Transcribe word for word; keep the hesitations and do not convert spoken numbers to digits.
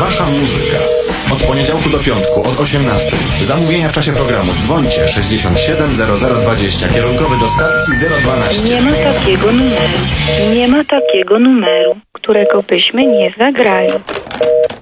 Wasza muzyka. Od poniedziałku do piątku, od osiemnastej. Zamówienia w czasie programu. Dzwońcie sześćdziesiąt siedem zero zero dwadzieścia. Kierunkowy do stacji zero dwanaście. Nie ma takiego numeru. Nie ma takiego numeru, którego byśmy nie zagrali.